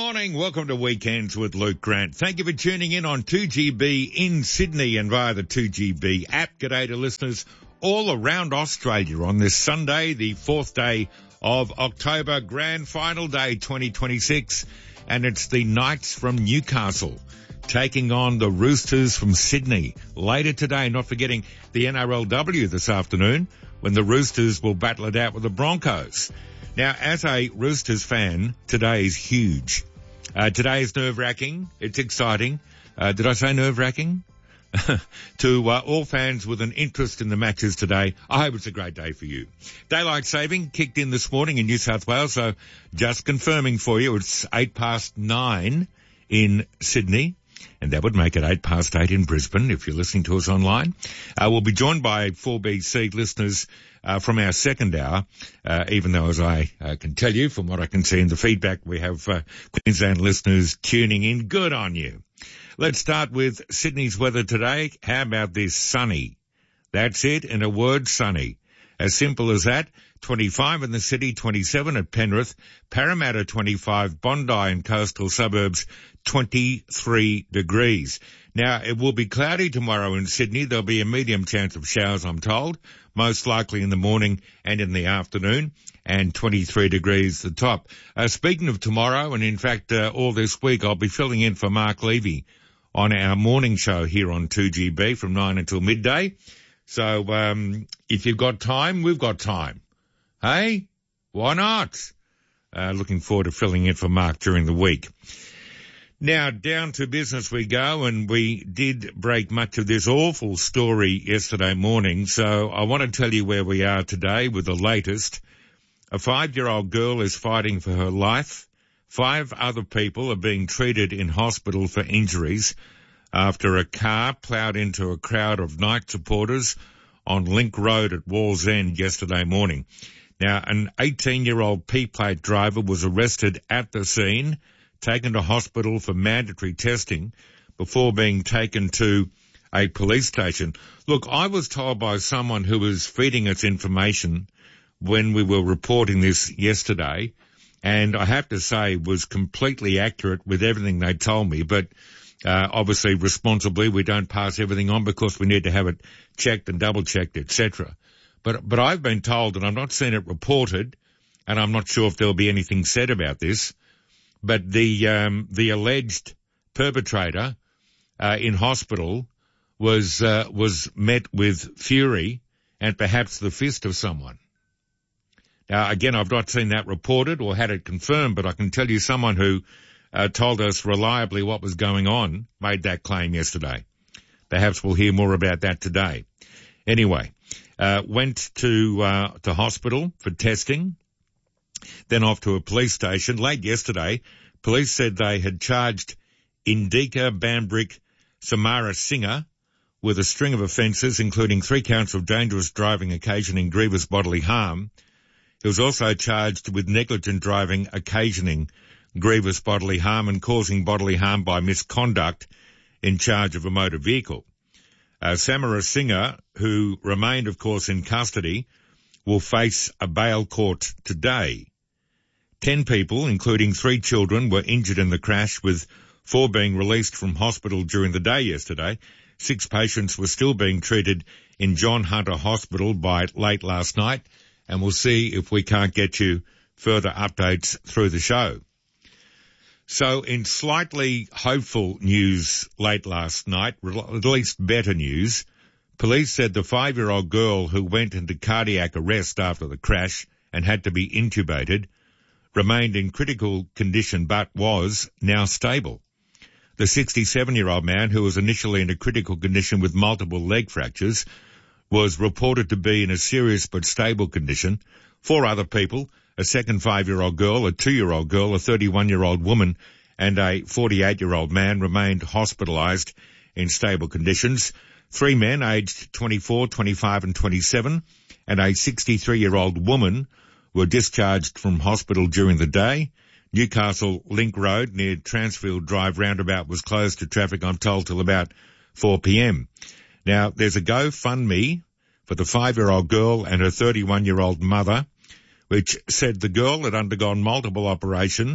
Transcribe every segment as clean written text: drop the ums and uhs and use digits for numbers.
morning. Welcome to Weekends with Luke Grant. Thank you for tuning in on 2GB in Sydney and via the 2GB app. G'day to listeners all around Australia on this Sunday, the 4th day of October, grand final day 2026. And it's the Knights from Newcastle taking on the Roosters from Sydney. Later today, not forgetting the NRLW this afternoon, when the Roosters will battle it out with the Broncos. Now, as a Roosters fan, today is huge. Today is nerve-wracking. It's exciting. Did I say nerve-wracking? To all fans with an interest in the matches today, I hope it's a great day for you. Daylight saving kicked in this morning in New South Wales, so just confirming for you, it's 9:08 in Sydney. And that would make it 8:08 in Brisbane if you're listening to us online. We'll be joined by 4BC listeners from our second hour, even though, as I can tell you from what I can see in the feedback, we have Queensland listeners tuning in. Good on you. Let's start with Sydney's weather today. How about this? Sunny. That's it, in a word, sunny. As simple as that. 25 in the city, 27 at Penrith, Parramatta 25, Bondi and coastal suburbs 23 degrees. Now, it will be cloudy tomorrow in Sydney. There'll be a medium chance of showers, I'm told, most likely in the morning and in the afternoon, and 23 degrees the top. Speaking of tomorrow, and in fact all this week, I'll be filling in for Mark Levy on our morning show here on 2GB from 9 until midday. So if you've got time, we've got time. Hey, why not? Looking forward to filling in for Mark during the week. Now, down to business we go, and we did break much of this awful story yesterday morning, so I want to tell you where we are today with the latest. A 5-year-old girl is fighting for her life. 5 other people are being treated in hospital for injuries after a car ploughed into a crowd of Knight supporters on Link Road at Wallsend yesterday morning. Now, an 18-year-old P-plate driver was arrested at the scene, taken to hospital for mandatory testing before being taken to a police station. Look, I was told by someone who was feeding us information when we were reporting this yesterday, and I have to say was completely accurate with everything they told me, but obviously responsibly we don't pass everything on because we need to have it checked and double-checked, etc. But I've been told, and I've not seen it reported, and I'm not sure if there'll be anything said about this, but the alleged perpetrator in hospital was met with fury and perhaps the fist of someone. Now, again, I've not seen that reported or had it confirmed, but I can tell you someone who told us reliably what was going on made that claim yesterday. Perhaps we'll hear more about that today. Anyway, went to hospital for testing, then off to a police station. Late yesterday, police said they had charged Indika Bambrick Samara Singer with a string of offences, including 3 counts of dangerous driving occasioning grievous bodily harm. He was also charged with negligent driving occasioning grievous bodily harm and causing bodily harm by misconduct in charge of a motor vehicle. Samara Singer, who remained, of course, in custody, will face a bail court today. 10 people, including 3 children, were injured in the crash, with 4 being released from hospital during the day yesterday. 6 patients were still being treated in John Hunter Hospital by late last night, and we'll see if we can't get you further updates through the show. So in slightly hopeful news late last night, at least better news, police said the 5-year-old girl who went into cardiac arrest after the crash and had to be intubated remained in critical condition but was now stable. The 67-year-old man, who was initially in a critical condition with multiple leg fractures, was reported to be in a serious but stable condition. 4 other people, a second 5-year-old girl, a 2-year-old girl, a 31-year-old woman, and a 48-year-old man remained hospitalised in stable conditions. 3 men aged 24, 25 and 27 and a 63-year-old woman were discharged from hospital during the day. Newcastle Link Road near Transfield Drive roundabout was closed to traffic, I'm told, till about 4 p.m. Now, there's a GoFundMe for the 5-year-old girl and her 31-year-old mother, which said the girl had undergone multiple operation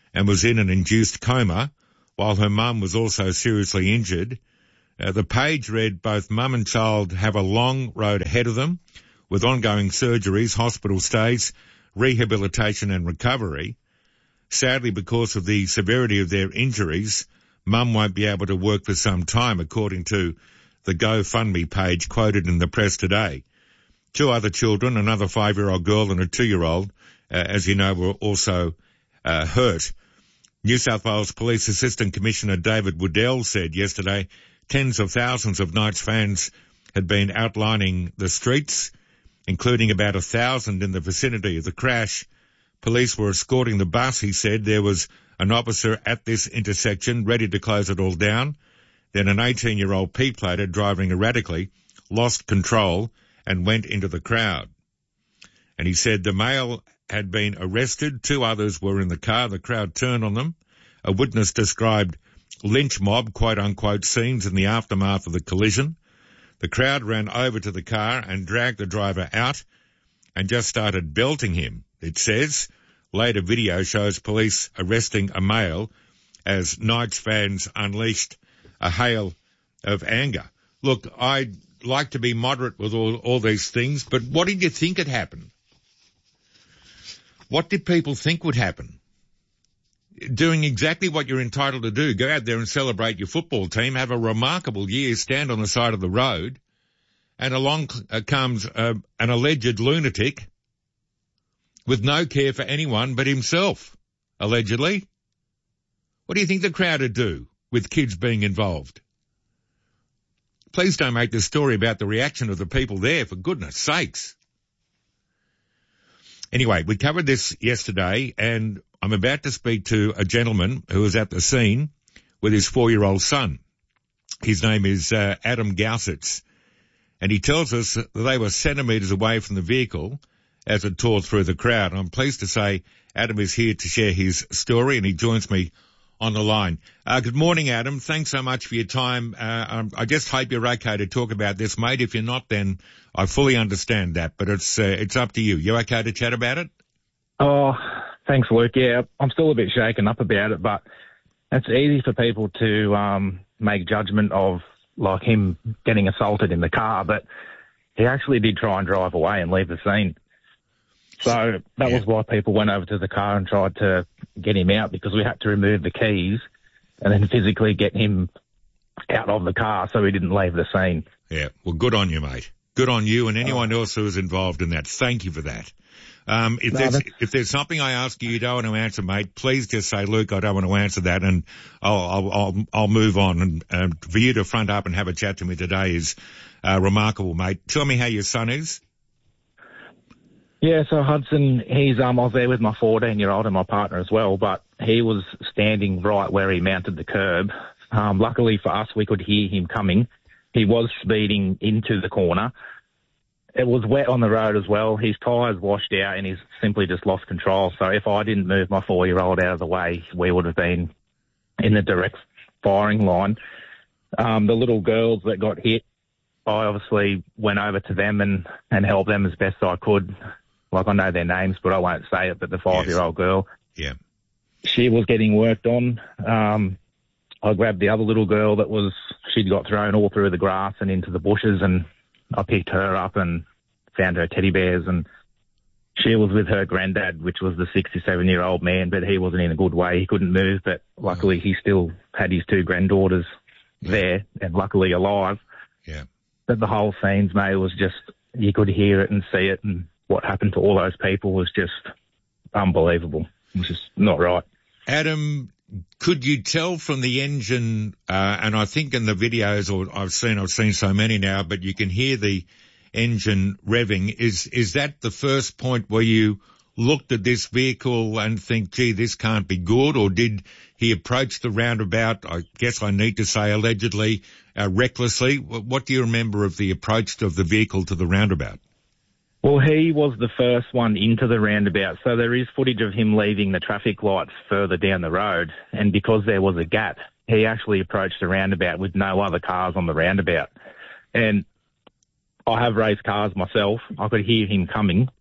and was in an induced coma, while her mum was also seriously injured. The page read, both mum and child have a long road ahead of them, with ongoing surgeries, hospital stays, rehabilitation and recovery. Sadly, because of the severity of their injuries, mum won't be able to work for some time, according to the GoFundMe page quoted in the press today. 2 other children, another 5-year-old girl and a 2-year-old, as you know, were also hurt. New South Wales Police Assistant Commissioner David Woodell said yesterday tens of thousands of Knights fans had been outlining the streets, including about 1,000 in the vicinity of the crash. Police were escorting the bus, he said. There was an officer at this intersection ready to close it all down. Then an 18-year-old P-plater driving erratically lost control and went into the crowd. And he said the male had been arrested. 2 others were in the car. The crowd turned on them. A witness described lynch mob, quote-unquote, scenes in the aftermath of the collision. The crowd ran over to the car and dragged the driver out and just started belting him, it says. Later video shows police arresting a male as Knights fans unleashed a hail of anger. Look, I'd like to be moderate with all these things, but what did you think had happened? What did people think would happen? Doing exactly what you're entitled to do. Go out there and celebrate your football team, have a remarkable year, stand on the side of the road, and along comes an alleged lunatic with no care for anyone but himself, allegedly. What do you think the crowd would do with kids being involved? Please don't make this story about the reaction of the people there, for goodness sakes. Anyway, we covered this yesterday, and I'm about to speak to a gentleman who was at the scene with his 4-year-old son. His name is Adam Gausitz, and he tells us that they were centimetres away from the vehicle as it tore through the crowd. I'm pleased to say Adam is here to share his story, and he joins me on the line. Good morning, Adam. Thanks so much for your time. I just hope you're okay to talk about this, mate. If you're not, then I fully understand that, but it's up to you. You okay to chat about it? Oh, thanks, Luke. Yeah, I'm still a bit shaken up about it, but it's easy for people to make judgment of, like, him getting assaulted in the car, but he actually did try and drive away and leave the scene. So that was why people went over to the car and tried to get him out, because we had to remove the keys and then physically get him out of the car so he didn't leave the scene. Yeah, well, good on you, mate. Good on you and anyone else who was involved in that. Thank you for that. If there's something I ask you don't want to answer, mate, please just say, Luke, I don't want to answer that, and I'll move on. And for you to front up and have a chat to me today is remarkable, mate. Tell me how your son is. Yeah, so Hudson, I was there with my 14-year-old and my partner as well, but he was standing right where he mounted the curb. Luckily for us, we could hear him coming. He was speeding into the corner. It was wet on the road as well. His tyres washed out and he's simply just lost control. So if I didn't move my 4-year-old out of the way, we would have been in the direct firing line. The little girls that got hit, I obviously went over to them and helped them as best I could. Like, I know their names, but I won't say it, but the 5-year-old girl, she was getting worked on. I grabbed the other little girl she'd got thrown all through the grass and into the bushes, and I picked her up and found her teddy bears, and she was with her granddad, which was the 67-year-old man, but he wasn't in a good way. He couldn't move, but luckily he still had his 2 granddaughters there and luckily alive. Yeah. But the whole scenes, mate, was just, you could hear it and see it, and what happened to all those people was just unbelievable. It was just not right. Adam, could you tell from the engine, and I think in the videos, or I've seen so many now, but you can hear the engine revving. Is that the first point where you looked at this vehicle and think, gee, this can't be good? Or did he approach the roundabout, I guess I need to say allegedly, recklessly? What do you remember of the approach of the vehicle to the roundabout? Well, he was the first one into the roundabout, so there is footage of him leaving the traffic lights further down the road, and because there was a gap, he actually approached the roundabout with no other cars on the roundabout. And I have raced cars myself. I could hear him coming,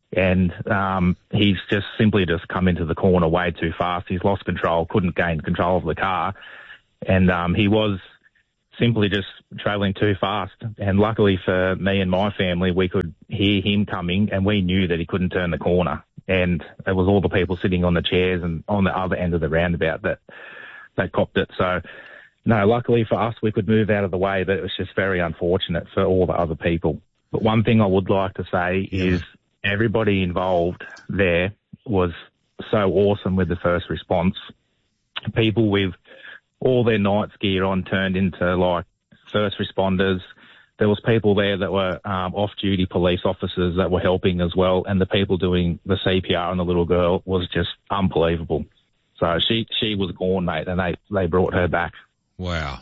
And he's just simply come into the corner way too fast. He's lost control, couldn't gain control of the car, and he was simply just travelling too fast. And luckily for me and my family, we could hear him coming, and we knew that he couldn't turn the corner. And it was all the people sitting on the chairs and on the other end of the roundabout that copped it. So, no, luckily for us, we could move out of the way, but it was just very unfortunate for all the other people. But one thing I would like to say is everybody involved there was so awesome with the first response. People with all their Knights gear on turned into like first responders. There was people there that were off-duty police officers that were helping as well, and the people doing the CPR on the little girl was just unbelievable. So she was gone, mate, and they brought her back. Wow.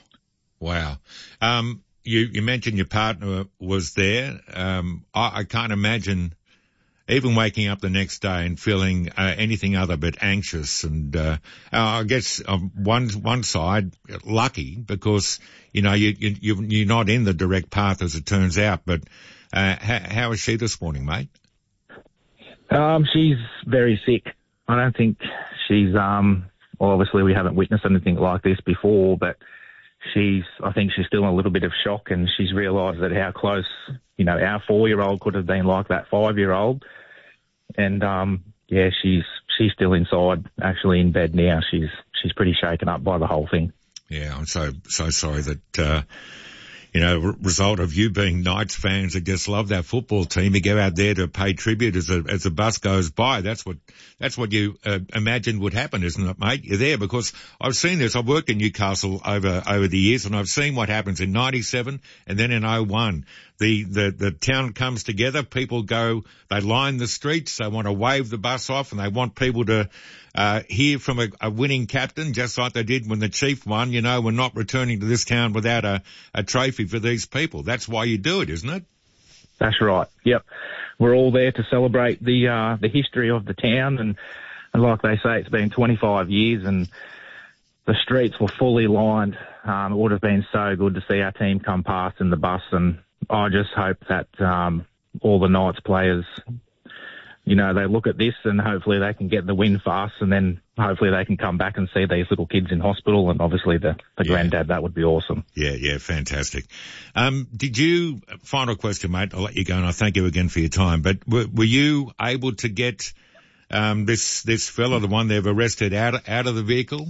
You mentioned your partner was there. I can't imagine even waking up the next day and feeling anything other but anxious. And I guess on one side, lucky because you're not in the direct path as it turns out. But how is she this morning, mate? She's very sick. I don't think she's obviously we haven't witnessed anything like this before, but I think she's still in a little bit of shock, and she's realised that how close, our 4-year-old could have been like that 5-year-old. And, she's still inside, actually in bed now. She's pretty shaken up by the whole thing. Yeah, I'm so sorry that, result of you being Knights fans that just love that football team. You go out there to pay tribute as the bus goes by. That's what you imagined would happen, isn't it, mate? You're there because I've seen this. I've worked in Newcastle over the years, and I've seen what happens in 97 and then in 01. The town comes together, people go, they line the streets, they want to wave the bus off, and they want people to hear from a winning captain, just like they did when the Chief won. We're not returning to this town without a trophy for these people. That's why you do it, isn't it? That's right. Yep. We're all there to celebrate the history of the town, and like they say, it's been 25 years, and the streets were fully lined. It would have been so good to see our team come past in the bus, and I just hope that all the Knights players, they look at this and hopefully they can get the win for us, and then hopefully they can come back and see these little kids in hospital, and obviously the granddad. That would be awesome. Yeah, fantastic. Final question, mate, I'll let you go, and I thank you again for your time, but were you able to get this fella, the one they've arrested, out of the vehicle?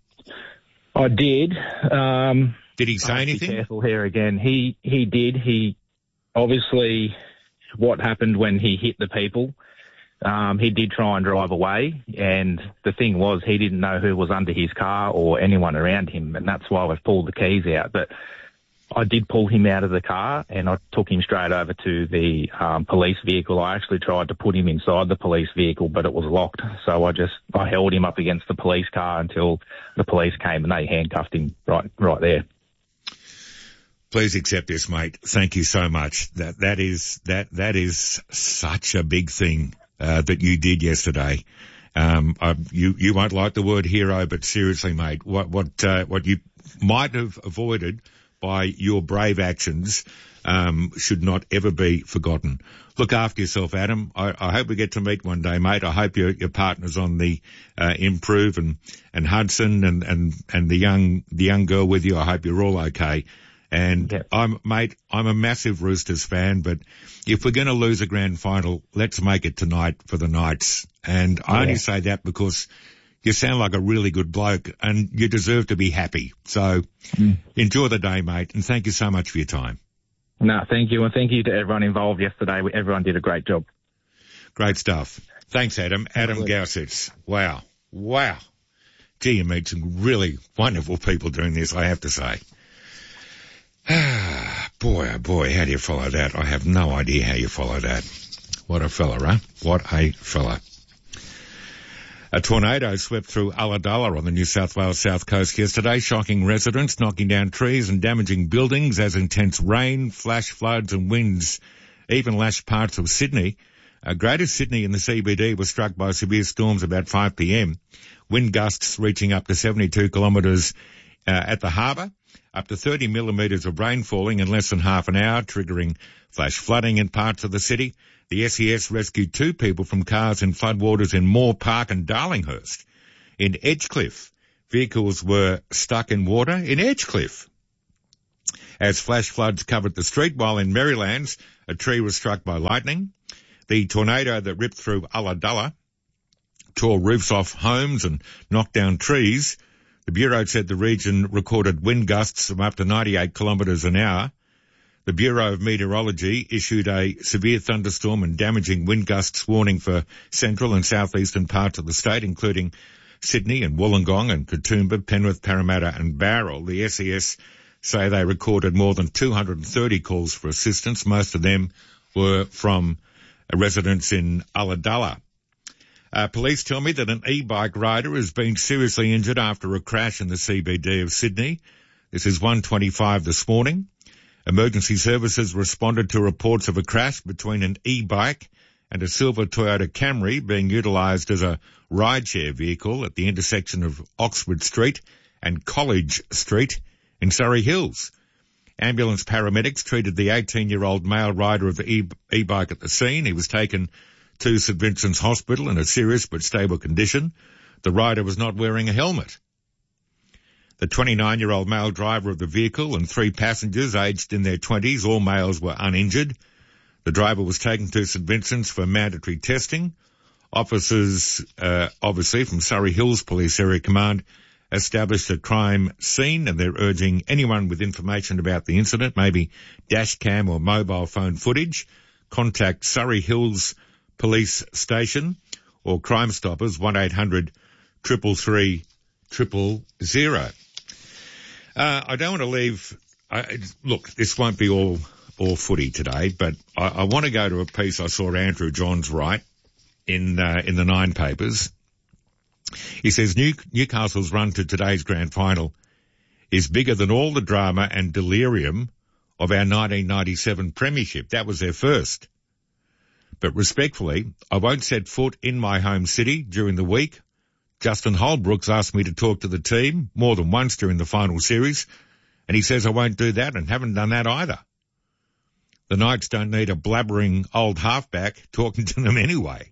I did. Did he say anything? Be careful here again. He did. He obviously, what happened when he hit the people, he did try and drive away. And the thing was, he didn't know who was under his car or anyone around him. And that's why we've pulled the keys out. But I did pull him out of the car, and I took him straight over to the police vehicle. I actually tried to put him inside the police vehicle, but it was locked. So I held him up against the police car until the police came, and they handcuffed him right there. Please accept this, mate. Thank you so much. That is such a big thing that you did yesterday. You won't like the word hero, but seriously, mate, what you might have avoided by your brave actions should not ever be forgotten. Look after yourself, Adam. I hope we get to meet one day, mate. I hope your partner's on the improve, and Hudson and the young girl with you. I hope you're all okay. And yep. I'm a massive Roosters fan, but if we're going to lose a grand final, let's make it tonight for the Knights. And I only say that because you sound like a really good bloke and you deserve to be happy. So enjoy the day, mate, and thank you so much for your time. No, thank you, and thank you to everyone involved yesterday. Everyone did a great job. Great stuff. Thanks, Adam. Adam Gausitz. Wow. Gee, you meet some really wonderful people doing this, I have to say. Boy, oh boy, how do you follow that? I have no idea how you follow that. What a fella, huh? What a fella. A tornado swept through Ulladulla on the New South Wales south coast yesterday, shocking residents, knocking down trees and damaging buildings as intense rain, flash floods and winds even lashed parts of Sydney. Greater Sydney and the CBD were struck by severe storms about 5 p.m. Wind gusts reaching up to 72 kilometres At the harbour, up to 30 millimetres of rain falling in less than half an hour, triggering flash flooding in parts of the city. The SES rescued 2 people from cars in floodwaters in Moore Park and Darlinghurst. In Edgecliff, vehicles were stuck in water in Edgecliff as flash floods covered the street, while in Merrylands, a tree was struck by lightning. The tornado that ripped through Ulladulla tore roofs off homes and knocked down trees. The Bureau said the region recorded wind gusts of up to 98 kilometres an hour. The Bureau of Meteorology issued a severe thunderstorm and damaging wind gusts warning for central and southeastern parts of the state, including Sydney and Wollongong and Katoomba, Penrith, Parramatta and Bowral. The SES say they recorded more than 230 calls for assistance. Most of them were from residents in Ulladulla. Police tell me that an e-bike rider has been seriously injured after a crash in the CBD of Sydney. This is 1:25 this morning. Emergency services responded to reports of a crash between an e-bike and a silver Toyota Camry being utilised as a rideshare vehicle at the intersection of Oxford Street and College Street in Surrey Hills. Ambulance paramedics treated the 18-year-old male rider of the e-bike at the scene. He was taken to St Vincent's Hospital in a serious but stable condition. The rider was not wearing a helmet. The 29-year-old male driver of the vehicle and 3 passengers aged in their 20s, all males, were uninjured. The driver was taken to St Vincent's for mandatory testing. Officers, obviously from Surrey Hills Police Area Command, established a crime scene, and they're urging anyone with information about the incident, maybe dash cam or mobile phone footage, contact Surrey Hills Police Station or Crime Stoppers 1800 333 000. I don't want to leave. Look, this won't be all footy today, but I want to go to a piece I saw Andrew Johns write in the Nine papers. He says Newcastle's run to today's grand final is bigger than all the drama and delirium of our 1997 premiership. That was their first. But respectfully, I won't set foot in my home city during the week. Justin Holbrooks asked me to talk to the team more than once during the final series, and he says I won't do that and haven't done that either. The Knights don't need a blabbering old halfback talking to them anyway.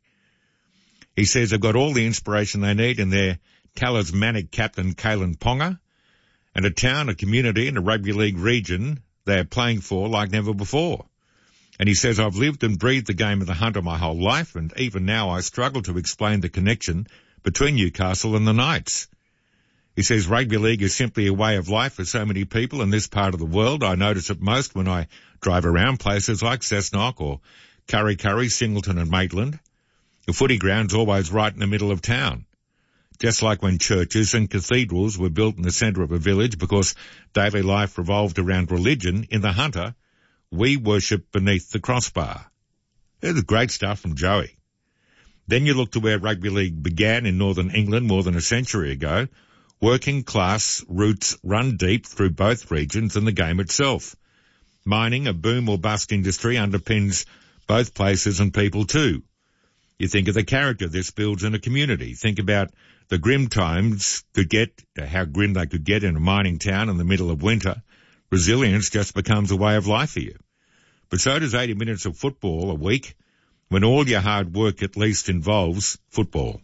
He says they've got all the inspiration they need in their talismanic captain, Kalen Ponga, and a town, a community and a rugby league region they're playing for like never before. And he says, I've lived and breathed the game of the Hunter my whole life, and even now I struggle to explain the connection between Newcastle and the Knights. He says rugby league is simply a way of life for so many people in this part of the world. I notice it most when I drive around places like Cessnock or Kurri Kurri, Singleton and Maitland. The footy ground's always right in the middle of town. Just like when churches and cathedrals were built in the centre of a village because daily life revolved around religion, in the Hunter, we worship beneath the crossbar. There's great stuff from Joey. Then you look to where rugby league began in northern England more than a century ago. Working class roots run deep through both regions and the game itself. Mining, a boom or bust industry, underpins both places and people too. You think of the character this builds in a community. Think about the grim times could get, how grim they could get in a mining town in the middle of winter. Resilience just becomes a way of life for you. But so does 80 minutes of football a week, when all your hard work at least involves football.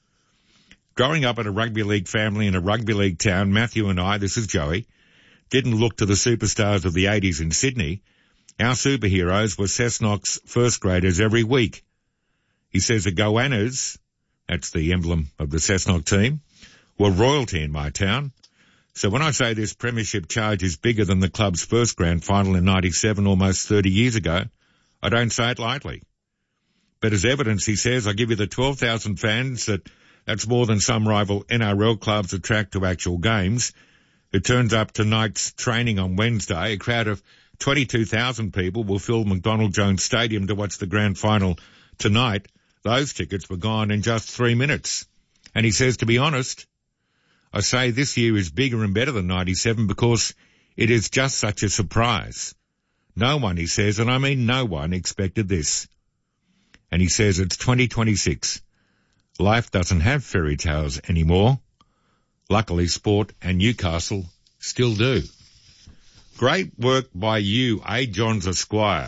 Growing up in a rugby league family in a rugby league town, Matthew and I, this is Joey, didn't look to the superstars of the 80s in Sydney. Our superheroes were Cessnock's first graders every week. He says the Goannas, that's the emblem of the Cessnock team, were royalty in my town. So when I say this premiership charge is bigger than the club's first grand final in 97, almost 30 years ago, I don't say it lightly. But as evidence, he says, I give you the 12,000 fans that's more than some rival NRL clubs attract to actual games. It turns up to Knights training on Wednesday. A crowd of 22,000 people will fill McDonald Jones Stadium to watch the grand final tonight. Those tickets were gone in just 3 minutes. And he says, to be honest, I say this year is bigger and better than 97 because it is just such a surprise. No one, he says, and I mean no one, expected this. And he says it's 2026. Life doesn't have fairy tales anymore. Luckily, sport and Newcastle Still do. Great work by you, A. Johns Esquire.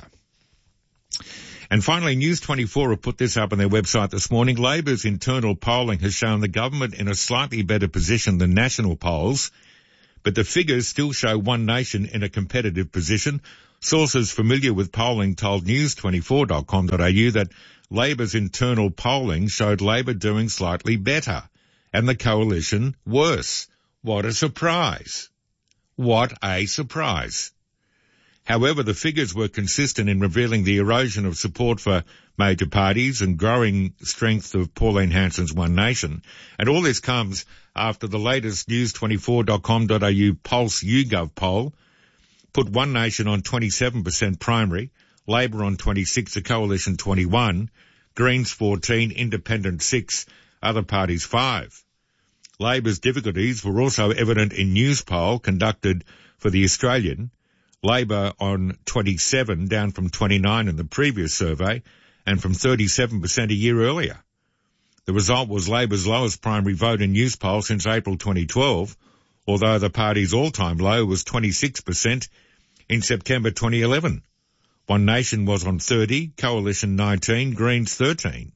And finally, News 24 have put this up on their website this morning. Labor's internal polling has shown the government in a slightly better position than national polls, but the figures still show One Nation in a competitive position. Sources familiar with polling told news24.com.au that Labor's internal polling showed Labor doing slightly better and the coalition worse. What a surprise. What a surprise. However, the figures were consistent in revealing the erosion of support for major parties and growing strength of Pauline Hanson's One Nation. And all this comes after the latest news24.com.au Pulse YouGov poll put One Nation on 27% primary, Labor on 26%, the Coalition 21%, Greens 14%, Independent 6%, other parties 5%. Labor's difficulties were also evident in News poll conducted for The Australian. Labor on 27%, down from 29% in the previous survey and from 37% a year earlier. The result was Labor's lowest primary vote in News poll since April 2012, although the party's all-time low was 26% in September 2011. One Nation was on 30%, Coalition 19%, Greens 13%.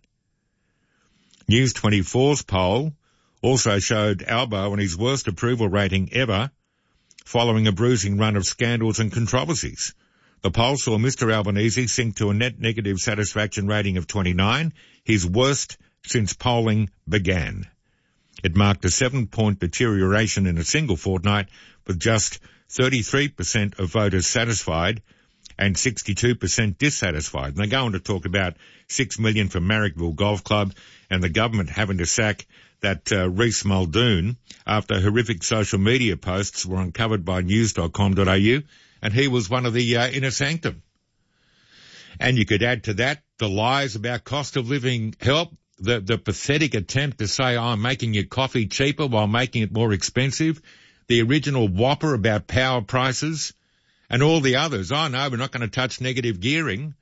News 24's poll also showed Albo on his worst approval rating ever, following a bruising run of scandals and controversies. The poll saw Mr Albanese sink to a net negative satisfaction rating of 29, his worst since polling began. It marked a 7-point deterioration in a single fortnight, with just 33% of voters satisfied and 62% dissatisfied. And they go on to talk about $6 million for Marrickville Golf Club and the government having to sack that Reece Muldoon after horrific social media posts were uncovered by news.com.au, and he was one of the inner sanctum. And you could add to that the lies about cost of living help, the pathetic attempt to say, I'm making your coffee cheaper while making it more expensive, the original whopper about power prices, and all the others. Oh, no, we're not going to touch negative gearing.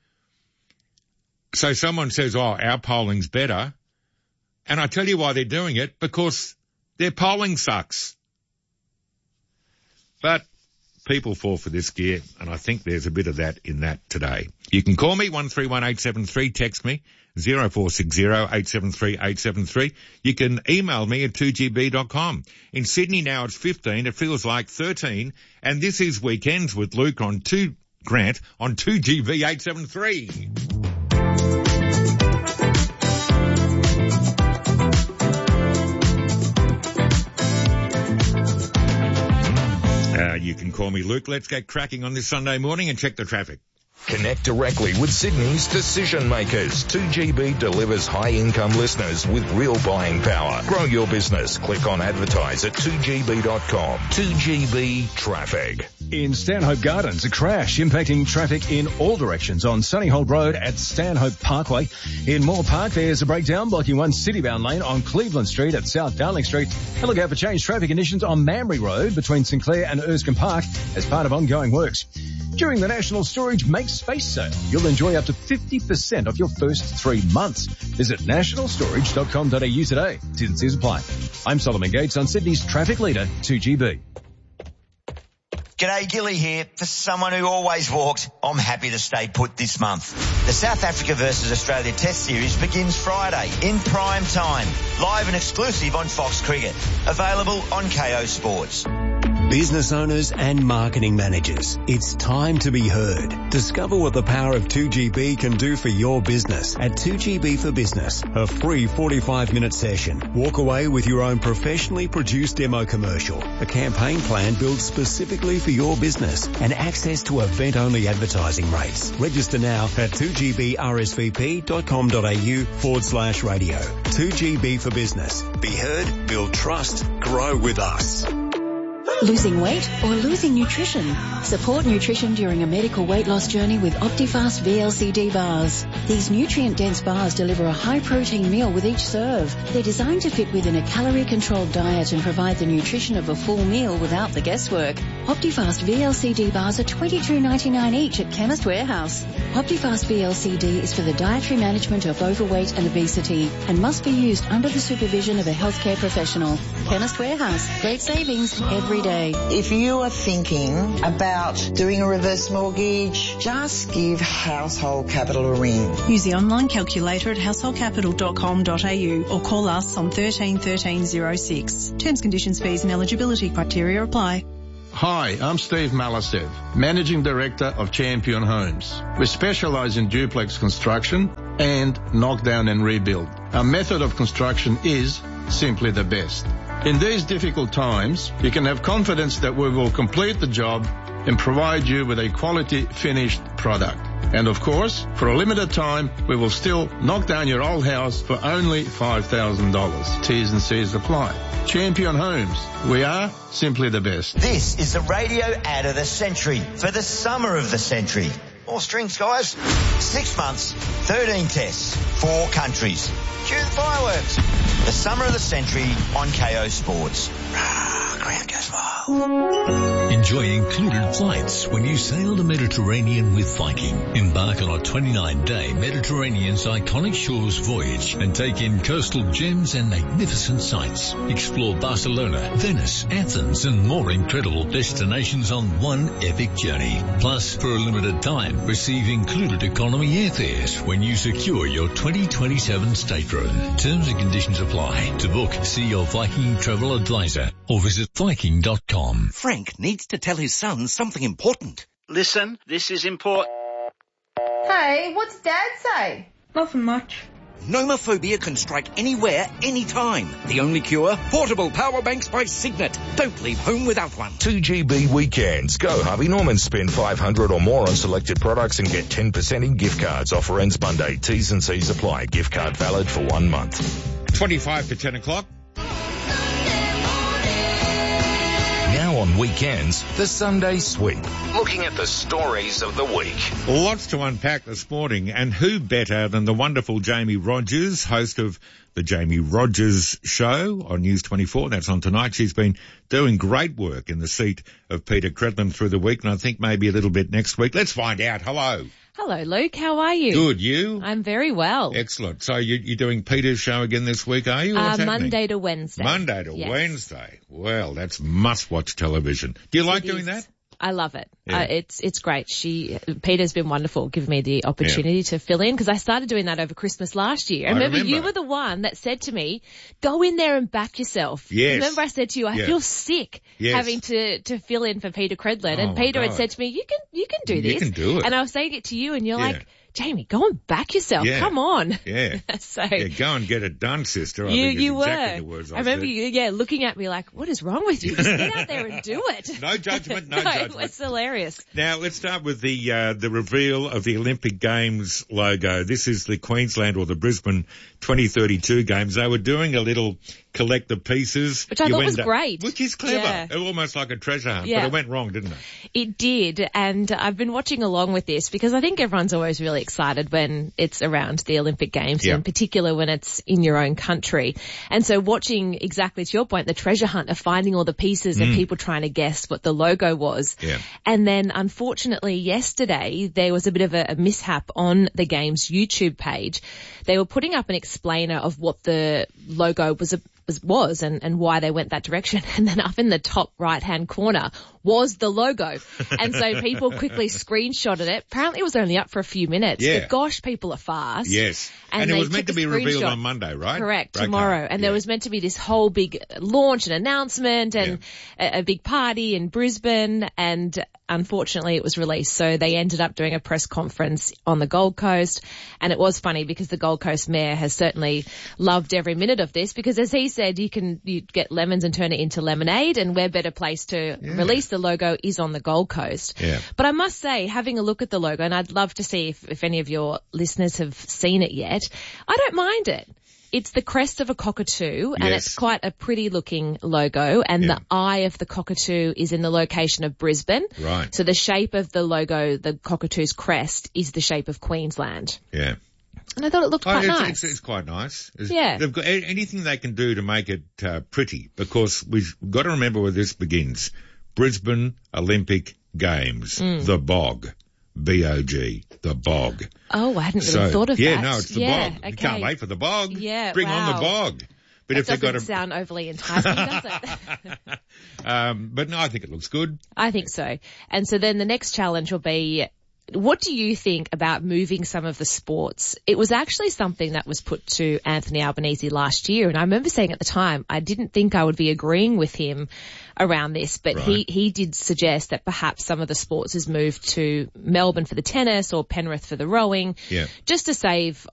So someone says, oh, our polling's better. And I tell you why they're doing it, because their polling sucks. But people fall for this gear, and I think there's a bit of that in that today. You can call me, 131873, text me, 0460 873 873. You can email me at 2gb.com. In Sydney now it's 15, it feels like 13, and this is Weekends with Luke on Grant on 2GB 873. You can call me Luke. Let's get cracking on this Sunday morning and check the traffic. Connect directly with Sydney's decision makers. 2GB delivers high-income listeners with real buying power. Grow your business. Click on advertise at 2gb.com. 2GB Traffic. In Stanhope Gardens, a crash impacting traffic in all directions on Sunnyhold Road at Stanhope Parkway. In Moore Park, there's a breakdown blocking one citybound lane on Cleveland Street at South Darling Street. And look out for changed traffic conditions on Mamre Road between St Clair and Erskine Park as part of ongoing works. During the National Storage Make Space Sale, you'll enjoy up to 50% off your first 3 months. Visit nationalstorage.com.au today. T&Cs apply. I'm Solomon Gates on Sydney's traffic leader, 2GB. G'day, Gilly here. For someone who always walked, I'm happy to stay put this month. The South Africa versus Australia Test Series begins Friday in prime time. Live and exclusive on Fox Cricket. Available on KO Sports. Business owners and marketing managers, it's time to be heard. Discover what the power of 2GB can do for your business at 2GB for Business, a free 45-minute session. Walk away with your own professionally produced demo commercial, a campaign plan built specifically for your business, and access to event-only advertising rates. Register now at 2gbrsvp.com.au/radio. 2GB for Business. Be heard, build trust, grow with us. Losing weight or losing nutrition? Support nutrition during a medical weight loss journey with Optifast VLCD bars. These nutrient-dense bars deliver a high-protein meal with each serve. They're designed to fit within a calorie-controlled diet and provide the nutrition of a full meal without the guesswork. Optifast VLCD bars are $22.99 each at Chemist Warehouse. Optifast VLCD is for the dietary management of overweight and obesity and must be used under the supervision of a healthcare professional. Chemist Warehouse. Great savings every day. If you are thinking about doing a reverse mortgage, just give Household Capital a ring. Use the online calculator at householdcapital.com.au or call us on 13 1306. Terms, conditions, fees and eligibility criteria apply. Hi, I'm Steve Malasev, Managing Director of Champion Homes. We specialise in duplex construction and knock down and rebuild. Our method of construction is simply the best. In these difficult times, you can have confidence that we will complete the job and provide you with a quality finished product. And of course, for a limited time, we will still knock down your old house for only $5,000. T's and C's apply. Champion Homes. We are simply the best. This is the radio ad of the century for the summer of the century. More strings, guys. 6 months, 13 tests, 4 countries. Cue the fireworks. The summer of the century on KO Sports. Ground goes wild. Enjoy included flights when you sail the Mediterranean with Viking. Embark on a 29-day Mediterranean's iconic shores voyage and take in coastal gems and magnificent sights. Explore Barcelona, Venice, Athens and more incredible destinations on one epic journey. Plus, for a limited time, receive included economy airfares when you secure your 2027 stateroom. Terms and conditions apply. To book, see your Viking travel advisor or visit Viking.com. Frank needs to tell his son something important. Listen, this is important. Hey, what's Dad say? Nothing much. Nomophobia can strike anywhere, anytime. The only cure? Portable power banks by Signet. Don't leave home without one. 2GB weekends. Go Harvey Norman. Spend $500 or more on selected products and get 10% in gift cards. Offer ends Monday. T's and C's apply. Gift card valid for 1 month. 25 to 10 o'clock. Now on weekends, the Sunday Sweep. Looking at the stories of the week. Lots to unpack this morning, and who better than the wonderful Jamie Rogers, host of the Jamie Rogers Show on News 24. That's on tonight. She's been doing great work in the seat of Peter Credlin through the week, and I think maybe a little bit next week. Let's find out. Hello. Hello, Luke. How are you? Good. You? I'm very well. Excellent. So you're doing Peter's show again this week, are you? What's happening? Monday to Wednesday. Monday to Wednesday. Well, that's must-watch television. Do you like doing that? I love it. Yeah. It's great. Peter's been wonderful, giving me the opportunity to fill in, because I started doing that over Christmas last year. I remember you were the one that said to me, go in there and back yourself. Yes. Remember I said to you, I feel sick having to fill in for Peter Credlin. And Peter had said to me, you can do this. You can do it. And I was saying it to you and you're like, Jamie, go and back yourself. Yeah. Come on. Yeah. Go and get it done, sister. You were. Exactly the words I remember said. you, looking at me like, what is wrong with you? Just get out there and do it. No judgment, no judgment. It's hilarious. Now, let's start with the reveal of the Olympic Games logo. This is the Queensland or the Brisbane 2032 Games. They were doing a little collect the pieces. Which I thought was great. Which is clever. Yeah. Almost like a treasure hunt. Yeah. But it went wrong, didn't it? It did. And I've been watching along with this because I think everyone's always really excited when it's around the Olympic Games, in particular when it's in your own country. And so watching, exactly to your point, the treasure hunt of finding all the pieces and people trying to guess what the logo was. Yeah. And then unfortunately yesterday there was a bit of a mishap on the Games YouTube page. They were putting up an explainer of what the logo was and why they went that direction. And then up in the top right-hand corner was the logo. And so people quickly screenshotted it. Apparently it was only up for a few minutes. Yeah. But gosh, people are fast. Yes. And it they was meant to took be a revealed screenshot. on Monday, right? Correct, Okay. tomorrow. And there was meant to be this whole big launch and announcement and a big party in Brisbane, and unfortunately it was released. So they ended up doing a press conference on the Gold Coast. And it was funny because the Gold Coast mayor has certainly loved every minute of this, because as he said, you get lemons and turn it into lemonade, and where better place to release the logo is on the Gold Coast. Yeah. But I must say, having a look at the logo, and I'd love to see if any of your listeners have seen it yet, I don't mind it. It's the crest of a cockatoo, and it's quite a pretty looking logo, and the eye of the cockatoo is in the location of Brisbane. Right. So the shape of the logo, the cockatoo's crest, is the shape of Queensland. Yeah. And I thought it looked quite nice. It's quite nice. Yeah. They've got anything they can do to make it pretty, because we've got to remember where this begins. Brisbane Olympic Games, the Bog. B-O-G, the Bog. Oh, I hadn't really thought of that. Yeah, no, it's the Bog. Okay. You can't wait for the Bog. Yeah, Bring on the Bog. But if they've got to sound overly enticing, does it? But no, I think it looks good. I think so. And so then the next challenge will be, what do you think about moving some of the sports? It was actually something that was put to Anthony Albanese last year, and I remember saying at the time I didn't think I would be agreeing with him around this, but he did suggest that perhaps some of the sports is moved to Melbourne for the tennis or Penrith for the rowing, just to save